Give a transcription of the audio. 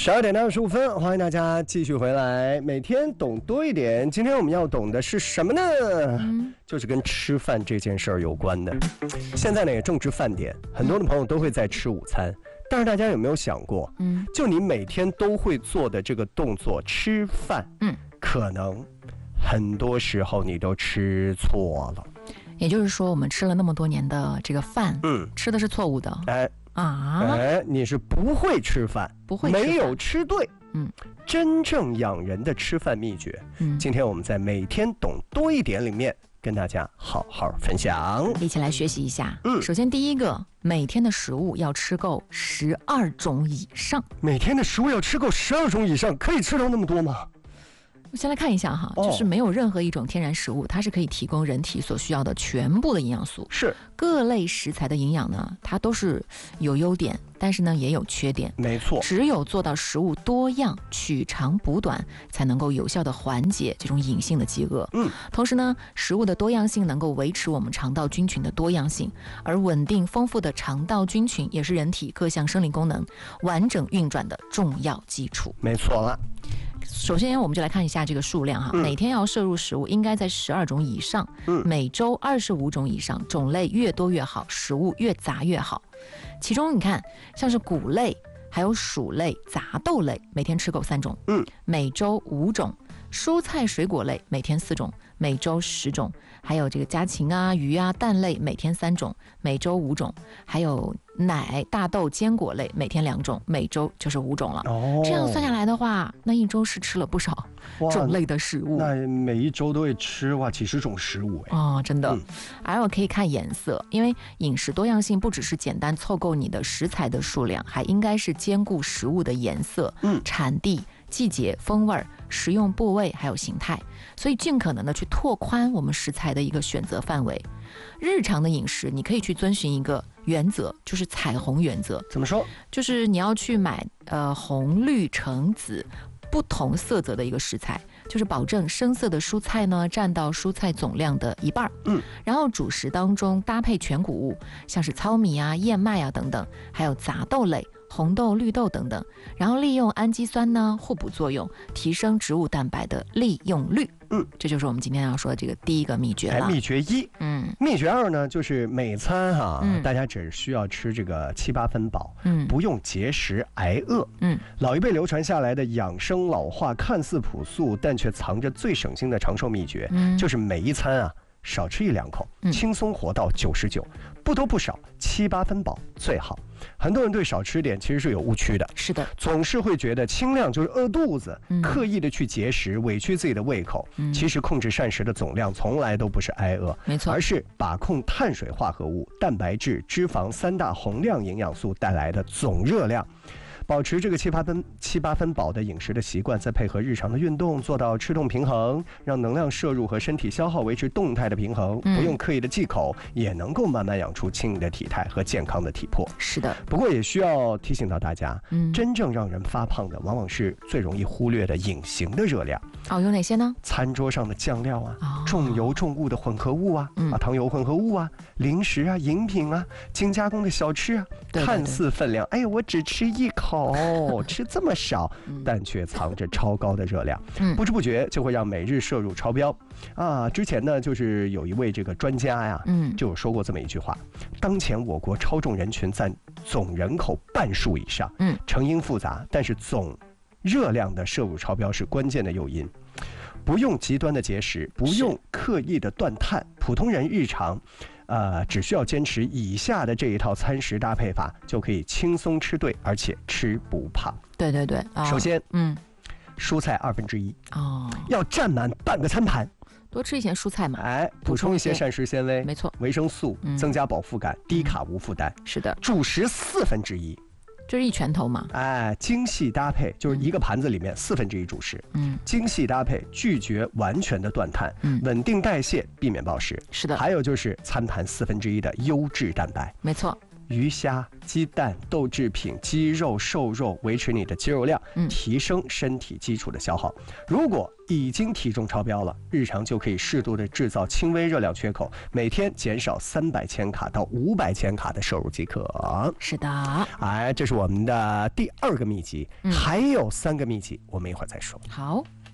12:25，欢迎大家继续回来。每天懂多一点，今天我们要懂的是什么呢？就是跟吃饭这件事儿有关的。现在呢也正值饭点，很多的朋友都会在吃午餐。但是大家有没有想过，就你每天都会做的这个动作吃饭，可能很多时候你都吃错了。 也就是说，我们吃了那么多年的这个饭，吃的是错误的。 你是不会吃饭，没有吃对。真正养人的吃饭秘诀，今天我们在每天懂多一点里面跟大家好好分享， 一起来学习一下。首先第一个，每天的食物要吃够12种以上。 每天的食物要吃够12种以上，可以吃到那么多吗？ 先来看一下哈，就是没有任何一种天然食物，它是可以提供人体所需要的全部的营养素。 是各类食材的营养呢，它都是有优点，但是呢也有缺点。 没错， 只有做到食物多样、取长补短，才能够有效的缓解这种隐性的饥饿。同时呢，食物的多样性能够维持我们肠道菌群的多样性，而稳定丰富的肠道菌群也是人体各项生理功能完整运转的重要基础。 没错了。 首先我们就来看一下这个数量哈，每天要摄入食物应该在12种以上，每周25种以上，种类越多越好，食物越杂越好。其中你看，像是谷类、还有薯类、杂豆类，每天吃够3种，每周5种；蔬菜水果类每天4种，每周10种；还有这个家禽啊、鱼啊、蛋类每天3种，每周5种；还有奶、大豆、坚果类每天2种，每周就是5种了。这样算下来的话，那一周是吃了不少种类的食物。 那每一周都会吃几十种食物真的。而我可以看颜色，因为饮食多样性不只是简单凑够你的食材的数量，还应该是兼顾食物的颜色、产地、季节、风味、食用部位还有形态，所以尽可能的去拓宽我们食材的一个选择范围。日常的饮食你可以去遵循一个原则，就是彩虹原则。 怎么说？就是你要去买红绿橙紫不同色泽的一个食材，就是保证深色的蔬菜呢占到蔬菜总量的1半，然后主食当中搭配全谷物，像是糙米啊、燕麦啊等等，还有杂豆类、红豆、绿豆等等，然后利用氨基酸呢互补作用，提升植物蛋白的利用率。这就是我们今天要说的这个第一个秘诀了。 秘诀1，秘诀2呢，就是每餐大家只需要吃这个7、8分饱，不用节食挨饿。老一辈流传下来的养生老化，看似朴素，但却藏着最省心的长寿秘诀，就是每一餐少吃1、2口，轻松活到99，不多不少，7、8分饱最好。很多人对少吃点其实是有误区的， 是的， 总是会觉得轻量就是饿肚子，刻意的去节食，委屈自己的胃口。其实控制膳食的总量从来都不是挨饿， 没错， 而是把控碳水化合物、蛋白质、脂肪3大宏量营养素带来的总热量。保持这个7、8分饱的饮食的习惯，再配合日常的运动，做到吃动平衡，让能量摄入和身体消耗维持动态的平衡，不用刻意的忌口，也能够慢慢养出轻盈的体态和健康的体魄。 是的， 不过也需要提醒到大家，真正让人发胖的，往往是最容易忽略的隐形的热量。 有哪些呢？ 餐桌上的酱料重油重物的混合物糖油混合物零食饮品精加工的小吃看似分量，我只吃1口，吃这么少，但却藏着超高的热量，不知不觉就会让每日摄入超标之前呢，就是有一位这个专家就有说过这么一句话：当前我国超重人群占总人口半数以上，成因复杂，但是总热量的摄入超标是关键的诱因。不用极端的节食，不用刻意的断碳，普通人日常只需要坚持以下的这一套餐食搭配法，就可以轻松吃对，而且吃不胖。 对对对， 首先蔬菜1/2要占满半个餐盘， 多吃一些蔬菜嘛， 补充一些膳食纤维， 没错， 维生素，增加饱腹感，低卡无负担。 是的， 主食1/4， 就是1拳头嘛。 精细搭配，就是一个盘子里面1/4主食。精细搭配，拒绝完全的断碳，稳定代谢，避免暴食。 是的， 还有就是餐盘1/4的优质蛋白。 没错。 鱼虾、鸡蛋、豆制品、鸡肉、瘦肉，维持你的肌肉量，提升身体基础的消耗。如果已经体重超标了，日常就可以适度的制造轻微热量缺口，每天减少300千卡到500千卡的摄入即可。 是的， 哎，这是我们的第2个秘籍，还有3个秘籍，我们一会儿再说。 好。